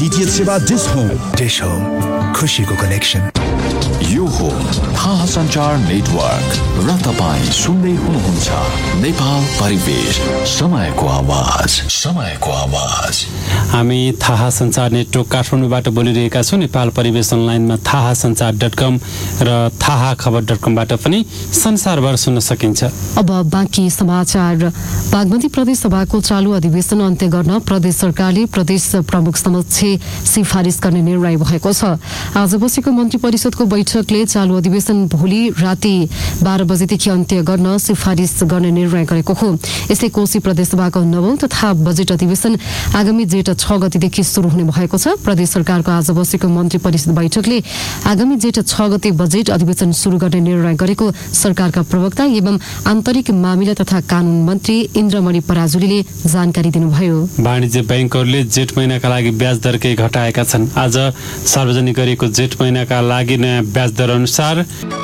DTH सेवा dish home खुशीको connection. यो हो थाहा सञ्चार नेटवर्क र तपाईँ सुन्दै हुनुहुन्छ नेपाल परिवेश समयको आवाज। हामी थाहा सञ्चार नेटवर्क काठमाडौँबाट बोलिरहेका छौँ। नेपाल परिवेश अनलाइनमा थाहासञ्चार.com र थाहाखबर.com-बाट पनि संसारभर सुन्न सकिन्छ। अब बाँकी समाचार। बागमती प्रदेश सभाको चालु अधिवेशन अन्त्य गर्न प्रदेश सरकारले प्रदेश प्रमुख समक्ष सिफारिस गर्ने निर्णय भएको छ। आज बसेको मन्त्री परिषदको बैठकले चालु अधिवेशन भोलि राति 12 बजेदेखि अन्त्य गर्न सिफारिस गर्ने निर्णय गरेको हो। यसले कोशी प्रदेशसभाको 9औं तथा बजेट अधिवेशन आगामी जेठ 6 गतेदेखि सुरु हुने भएको छ। प्रदेश सरकारको आज बसेको मन्त्री परिषद बैठकले आगामी जेठ 6 गते बजेट अधिवेशन सुरु गर्ने निर्णय गरेको सरकारका प्रवक्ता एवं आन्तरिक मामिला तथा कानून मन्त्री इन्द्रमणि पराजुलीले जानकारी दिनुभयो। वाणिज्य बैंकहरूले जेठ महिनाका लागि ब्याज दर केही घटाएका छन्। आज सार्वजनिक गरिएको जेठ महिनाका लागि नयाँ ब्याज दर अनुसार